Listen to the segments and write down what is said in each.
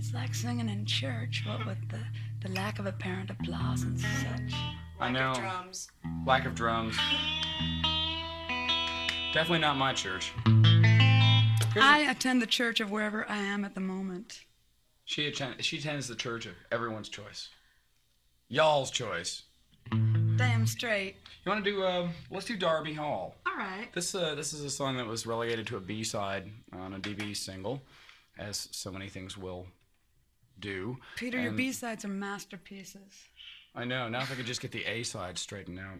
It's like singing in church, what with the lack of apparent applause and such. I know. Lack of drums. Lack of drums. Definitely not my church. I attend the church of wherever I am at the moment. She attends the church of everyone's choice. Y'all's choice. Damn straight. You want to do, let's do Darby Hall. All right. This is a song that was relegated to a B-side on a DB single, as so many things will do. Peter, your B-sides are masterpieces. I know. Now if I could just get the A-side straightened out.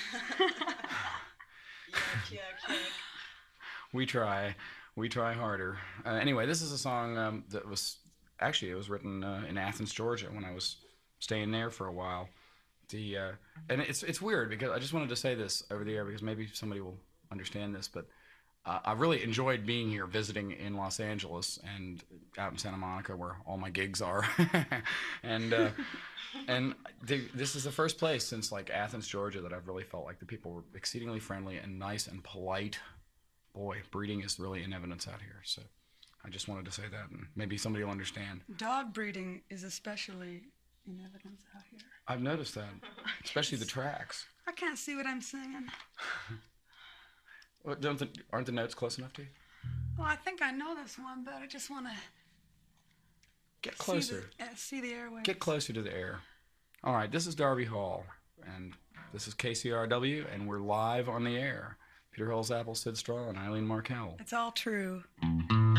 Yuck. We try harder. Anyway, this is a song that was, actually, it was written in Athens, Georgia, when I was staying there for a while. And it's weird because I just wanted to say this over the air because maybe somebody will understand this, but I really enjoyed being here, visiting in Los Angeles and out in Santa Monica where all my gigs are. and this is the first place since like Athens, Georgia that I've really felt like the people were exceedingly friendly and nice and polite. Boy, breeding is really in evidence out here. So I just wanted to say that, and maybe somebody will understand. Dog breeding is especially in evidence out here. I've noticed that, especially the tracks. I can't see what I'm singing. Well, aren't the notes close enough to you? Well, I think I know this one, but I just want to get closer. See the airwaves. Get closer to the air. All right, this is Darby Hall, and this is KCRW, and we're live on the air. Peter Hulsapple, Sid Straw, and Eileen Markell. It's all true.